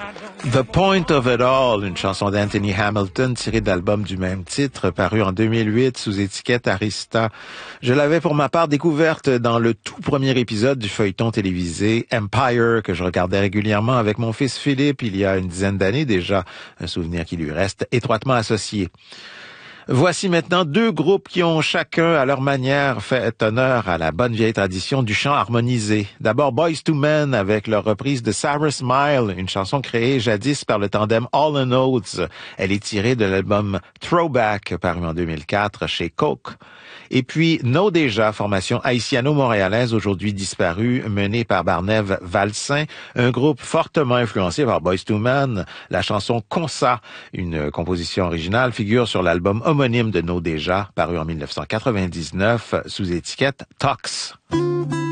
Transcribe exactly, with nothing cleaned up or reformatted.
The Point of It All, une chanson d'Anthony Hamilton tirée de l'album du même titre, paru en deux mille huit sous étiquette Arista. Je l'avais pour ma part découverte dans le tout premier épisode du feuilleton télévisé Empire, que je regardais régulièrement avec mon fils Philippe il y a une dizaine d'années déjà, un souvenir qui lui reste étroitement associé. Voici maintenant deux groupes qui ont chacun, à leur manière, fait honneur à la bonne vieille tradition du chant harmonisé. D'abord Boyz two Men avec leur reprise de Sarah Smile, une chanson créée jadis par le tandem Hall and Oates. Elle est tirée de l'album Throwback, paru en deux mille quatre chez Coke. Et puis No Déjà, formation haïtiano-montréalaise aujourd'hui disparue, menée par Barnève Valsin, un groupe fortement influencé par Boyz two Men. La chanson Consa, une composition originale, figure sur l'album homonyme de No Déjà, paru en mille neuf cent quatre-vingt-dix-neuf sous étiquette Tox.